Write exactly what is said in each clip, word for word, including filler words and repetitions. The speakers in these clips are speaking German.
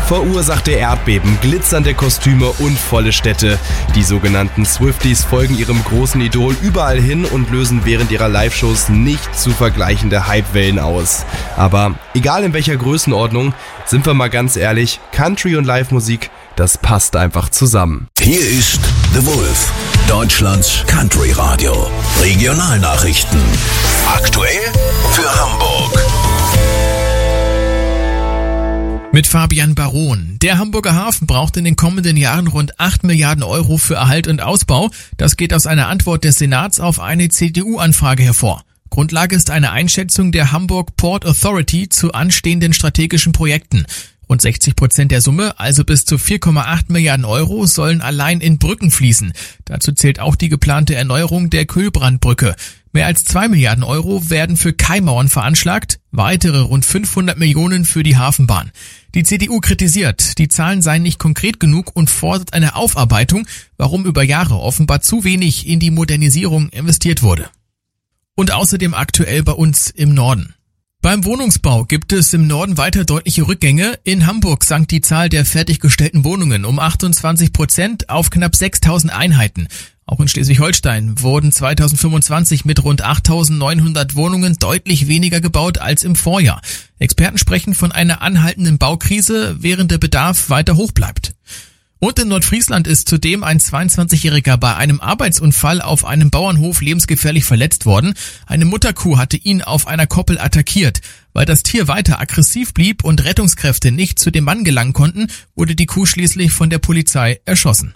verursachte Erdbeben, glitzernde Kostüme und volle Städte. Die sogenannten Swifties folgen ihrem großen Idol überall hin und lösen während ihrer Live-Shows nicht zu vergleichende Hypewellen aus. Aber egal in welcher Größenordnung, sind wir mal ganz ehrlich, Country und Live-Musik, das passt einfach zusammen. Hier ist The Wolf, Deutschlands Country-Radio. Regionalnachrichten. Aktuell für Hamburg. Mit Fabian Baron. Der Hamburger Hafen braucht in den kommenden Jahren rund acht Milliarden Euro für Erhalt und Ausbau. Das geht aus einer Antwort des Senats auf eine C D U-Anfrage hervor. Grundlage ist eine Einschätzung der Hamburg Port Authority zu anstehenden strategischen Projekten. Rund sechzig Prozent der Summe, also bis zu vier Komma acht Milliarden Euro, sollen allein in Brücken fließen. Dazu zählt auch die geplante Erneuerung der Kühlbrandbrücke. Mehr als zwei Milliarden Euro werden für Kaimauern veranschlagt, weitere rund fünfhundert Millionen für die Hafenbahn. Die C D U kritisiert, die Zahlen seien nicht konkret genug und fordert eine Aufarbeitung, warum über Jahre offenbar zu wenig in die Modernisierung investiert wurde. Und außerdem aktuell bei uns im Norden. Beim Wohnungsbau gibt es im Norden weiter deutliche Rückgänge. In Hamburg sank die Zahl der fertiggestellten Wohnungen um achtundzwanzig Prozent auf knapp sechstausend Einheiten. Auch in Schleswig-Holstein wurden zweitausendfünfundzwanzig mit rund achttausendneunhundert Wohnungen deutlich weniger gebaut als im Vorjahr. Experten sprechen von einer anhaltenden Baukrise, während der Bedarf weiter hoch bleibt. Und in Nordfriesland ist zudem ein zweiundzwanzigjähriger bei einem Arbeitsunfall auf einem Bauernhof lebensgefährlich verletzt worden. Eine Mutterkuh hatte ihn auf einer Koppel attackiert. Weil das Tier weiter aggressiv blieb und Rettungskräfte nicht zu dem Mann gelangen konnten, wurde die Kuh schließlich von der Polizei erschossen.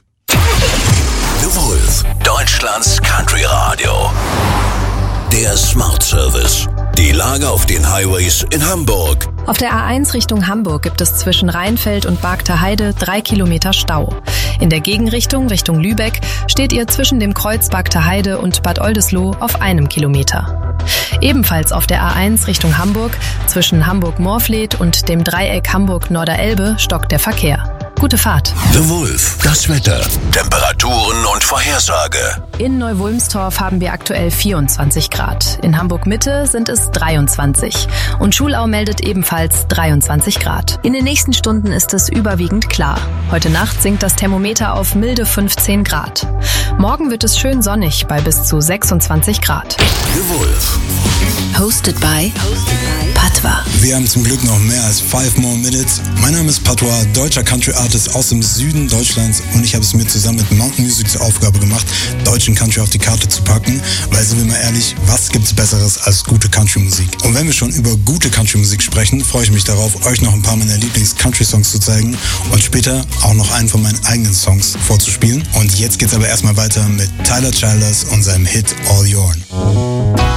The Wolf, Deutschlands Country Radio. Der Smart Service. Die Lage auf den Highways in Hamburg. Auf der A eins Richtung Hamburg gibt es zwischen Rheinfeld und Barkter Heide drei Kilometer Stau. In der Gegenrichtung Richtung Lübeck steht ihr zwischen dem Kreuz Barkter Heide und Bad Oldesloe auf einem Kilometer. Ebenfalls auf der A eins Richtung Hamburg zwischen Hamburg-Morfleet und dem Dreieck Hamburg-Norderelbe stockt der Verkehr. Gute Fahrt. The Wolf, das Wetter, Temperaturen und Vorhersage. In Neu-Wulmstorf haben wir aktuell vierundzwanzig Grad. In Hamburg-Mitte sind es dreiundzwanzig. Und Schulau meldet ebenfalls dreiundzwanzig Grad. In den nächsten Stunden ist es überwiegend klar. Heute Nacht sinkt das Thermometer auf milde fünfzehn Grad. Morgen wird es schön sonnig bei bis zu sechsundzwanzig Grad. The Wolf. Hosted by Patwa. Wir haben zum Glück noch mehr als five more minutes. Mein Name ist Patwa, deutscher Country Artist aus dem Süden Deutschlands, und ich habe es mir zusammen mit Mountain Music zur Aufgabe gemacht, deutschen Country auf die Karte zu packen, weil, sind wir mal ehrlich, was gibt's Besseres als gute Country-Musik? Und wenn wir schon über gute Country-Musik sprechen, freue ich mich darauf, euch noch ein paar meiner Lieblings-Country-Songs zu zeigen und später auch noch einen von meinen eigenen Songs vorzuspielen. Und jetzt geht's aber erstmal weiter mit Tyler Childers und seinem Hit All Yourn.